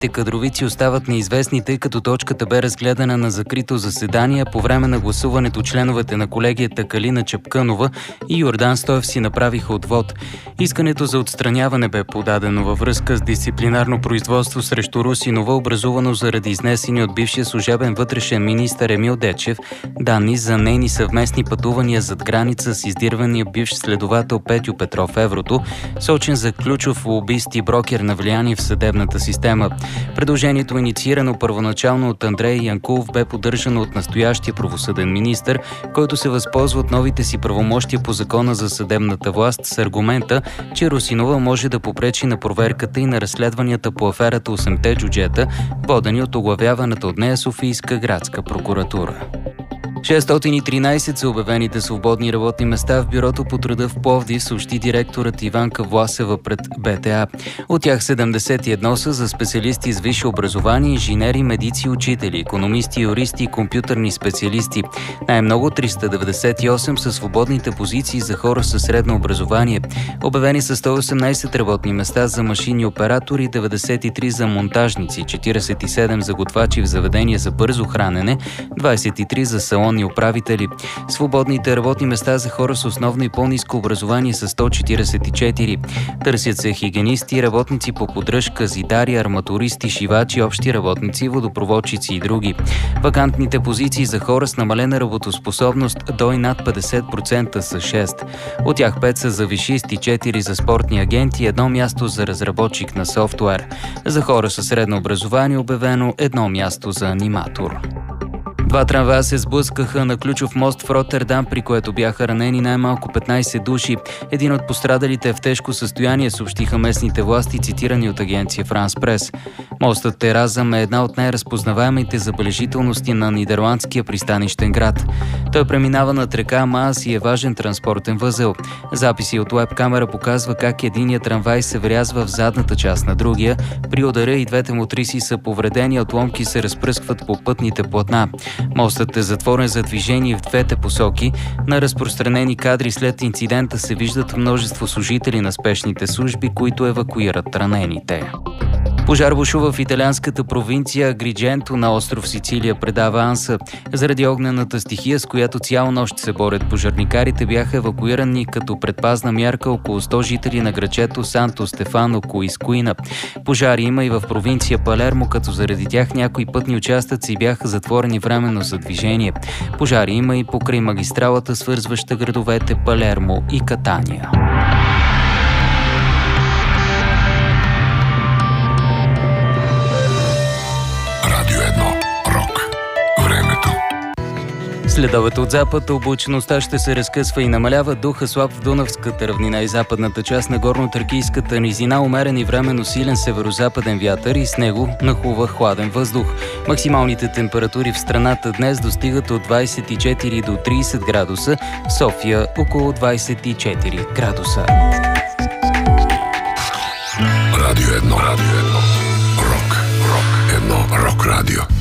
Кадровици остават неизвестни, тъй като точката бе разгледана на закрито заседание. По време на гласуването членовете на колегията Калина Чапкънова и Йордан Стоев си направиха отвод. Искането за отстраняване бе подадено във връзка с дисциплинарно производство срещу Русинова, образувано заради изнесени от бившия служебен вътрешен министър Емил Дечев данни за нейни съвместни пътувания зад граница с издирвания бивш следовател Петю Петров Еврото, сочен за ключов лобист и брокер на влияние в съдебната система. Предложението, инициирано първоначално от Андрей Янкулов, бе поддържано от настоящия правосъден министър, който се възползва от новите си правомощия по Закона за съдебната власт с аргумента, че Русинова може да попречи на проверката и на разследванията по аферата 8-те джуджета, водени от оглавяваната от нея Софийска градска прокуратура. 613 са обявените свободни работни места в Бюрото по труда в Пловдив, съобщи директорът Иванка Власева пред БТА. От тях 71 са за специалисти с висше образование, инженери, медици, учители, икономисти, юристи и компютърни специалисти. Най-много 398 са свободните позиции за хора със средно образование. Обявени са 118 работни места за машинни оператори, 93 за монтажници, 47 за готвачи в заведения за бързо хранене, 23 за салон и управители. Свободните работни места за хора с основно и по-ниско образование са 144. Търсят се хигиенисти, работници по поддръжка, зидари, арматуристи, шивачи, общи работници, водопроводчици и други. Вакантните позиции за хора с намалена работоспособност до и над 50% са 6. От тях 5 са за висшисти, 4 за спортни агенти, 1 място за разработчик на софтуер. За хора със средно образование обявено 1 място за аниматор. 2 трамвая се сблъскаха на ключов мост в Ротердам, при което бяха ранени най-малко 15 души. Един от пострадалите е в тежко състояние, съобщиха местните власти, цитирани от агенция Франс Прес. Мостът Теразъм е една от най-разпознаваемите забележителности на нидерландския пристанищен град. Той преминава над река Маас и е важен транспортен възел. Записи от уеб-камера показва как единият трамвай се врязва в задната част на другия. При удара и двете мотриси са повредени, отломки се разпръскват по пътните платна. Мостът е затворен за движение в двете посоки. На разпространени кадри след инцидента се виждат множество служители на спешните служби, които евакуират ранените. Пожар бушува в италианската провинция Агридженто на остров Сицилия, предава Анса. Заради огнената стихия, с която цяла нощ се борят пожарникарите, бяха евакуирани като предпазна мярка около 100 жители на грачето Санто Стефано Коискуина. Пожари има и в провинция Палермо, като заради тях някои пътни участъци бяха затворени временно за движение. Пожари има и покрай магистралата, свързваща градовете Палермо и Катания. Следовете от запад, облачността ще се разкъсва и намалява, духа слаб в Дунавската равнина и западната част на горно-тракийската низина, умерен и временно силен северозападен вятър и с него нахлува хладен въздух. Максималните температури в страната днес достигат от 24 до 30 градуса, в София около 24 градуса. Радио 1. Рок. Рок радио.